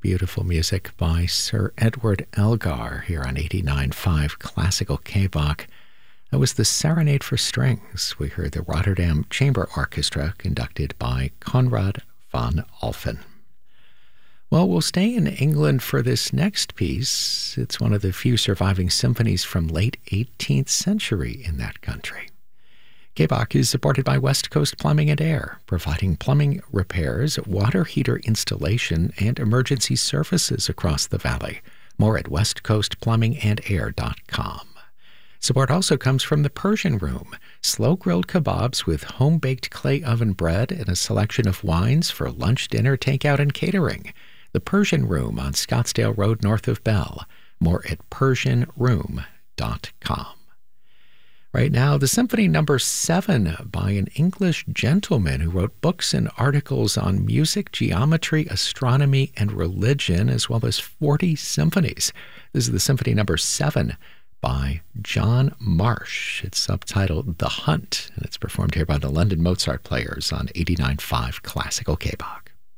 beautiful music by Sir Edward Elgar here on 89.5 Classical K-Bach. That was the Serenade for Strings. We heard the Rotterdam Chamber Orchestra conducted by Conrad van Alphen. Well, we'll stay in England for this next piece. It's one of the few surviving symphonies from late 18th century in that country. K-Bach is supported by West Coast Plumbing and Air, providing plumbing repairs, water heater installation, and emergency services across the valley. More at westcoastplumbingandair.com. Support also comes from the Persian Room, slow-grilled kebabs with home-baked clay oven bread and a selection of wines for lunch, dinner, takeout, and catering. The Persian Room on Scottsdale Road north of Bell. More at persianroom.com. Right now, the Symphony No. 7 by an English gentleman who wrote books and articles on music, geometry, astronomy, and religion, as well as 40 symphonies. This is the Symphony No. 7 by John Marsh. It's subtitled The Hunt, and it's performed here by the London Mozart Players on 89.5 Classical K-Bach.